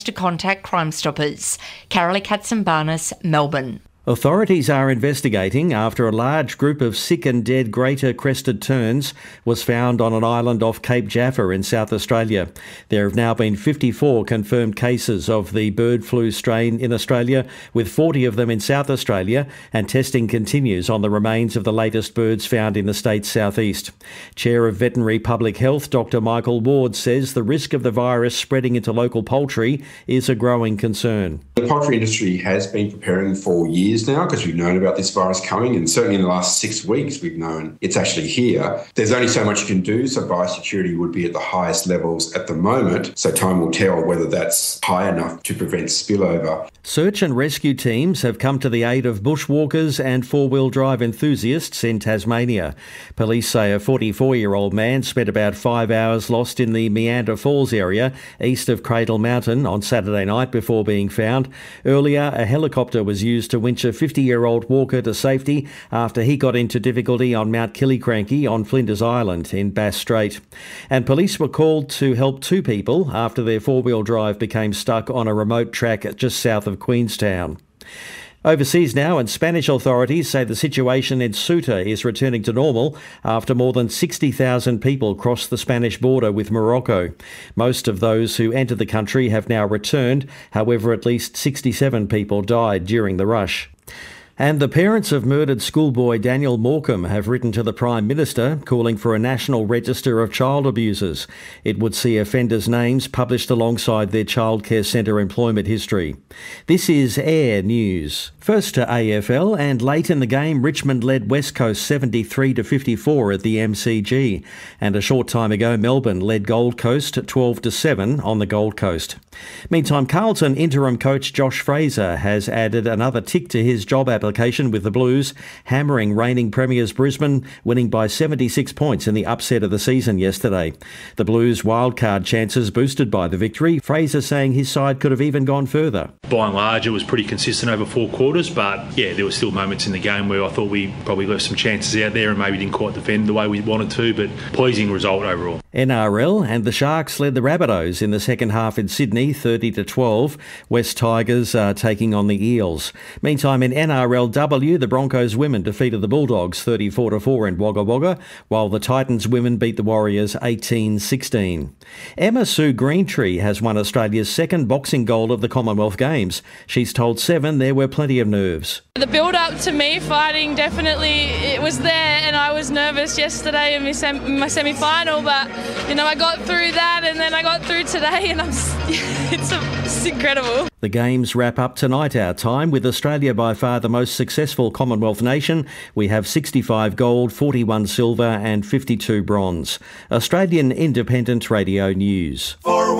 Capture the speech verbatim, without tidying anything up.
to contact Crime Stoppers. Carolee Katsimbarnis, Melbourne. Authorities are investigating after a large group of sick and dead greater crested terns was found on an island off Cape Jaffa in South Australia. There have now been fifty-four confirmed cases of the bird flu strain in Australia, with forty of them in South Australia, and testing continues on the remains of the latest birds found in the state's southeast. Chair of Veterinary Public Health, Doctor Michael Ward, says the risk of the virus spreading into local poultry is a growing concern. The poultry industry has been preparing for years now because we've known about this virus coming, and certainly in the last six weeks we've known it's actually here. There's only so much you can do, so biosecurity would be at the highest levels at the moment, so time will tell whether that's high enough to prevent spillover. Search and rescue teams have come to the aid of bushwalkers and four-wheel drive enthusiasts in Tasmania. Police say a forty-four-year-old man spent about five hours lost in the Meander Falls area east of Cradle Mountain on Saturday night before being found. Earlier, a helicopter was used to winch a fifty-year-old walker to safety after he got into difficulty on Mount Killiecrankie on Flinders Island in Bass Strait. And police were called to help two people after their four-wheel drive became stuck on a remote track just south of Queenstown. Overseas now, and Spanish authorities say the situation in Ceuta is returning to normal after more than sixty thousand people crossed the Spanish border with Morocco. Most of those who entered the country have now returned. However, at least sixty-seven people died during the rush. And the parents of murdered schoolboy Daniel Morcombe have written to the Prime Minister calling for a national register of child abusers. It would see offenders' names published alongside their childcare centre employment history. This is Air News. First to A F L, and late in the game, Richmond led West Coast seventy-three to fifty-four at the M C G. And a short time ago, Melbourne led Gold Coast twelve to seven on the Gold Coast. Meantime, Carlton interim coach Josh Fraser has added another tick to his job application with the Blues, hammering reigning premiers Brisbane, winning by seventy-six points in the upset of the season yesterday. The Blues' wildcard chances boosted by the victory, Fraser saying his side could have even gone further. By and large, it was pretty consistent over four quarters, but yeah, there were still moments in the game where I thought we probably left some chances out there and maybe didn't quite defend the way we wanted to, but pleasing result overall. N R L, and the Sharks led the Rabbitohs in the second half in Sydney, thirty to twelve. West Tigers are taking on the Eels. Meantime, in N R L W, the Broncos women defeated the Bulldogs thirty-four to four in Wagga Wagga, while the Titans women beat the Warriors eighteen sixteen. Emma Sue Greentree has won Australia's second boxing gold of the Commonwealth Games. She's told Seven there were plenty of nerves. The build-up to me fighting, definitely it was there, and I was nervous yesterday in my, sem- my semi-final, but you know, I got through that, and then I got through today, and I'm it's, a, it's incredible. The Games wrap up tonight our time, with Australia by far the most successful Commonwealth nation. We have sixty-five gold, forty-one silver and fifty-two bronze. Australian Independent Radio News.